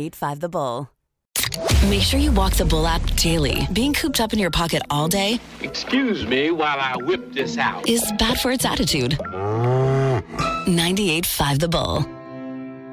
98.5 The Bull. Make sure you walk the Bull app daily. Being cooped up in your pocket all day Excuse me while I whip this out. is bad for its attitude. 98.5 The Bull.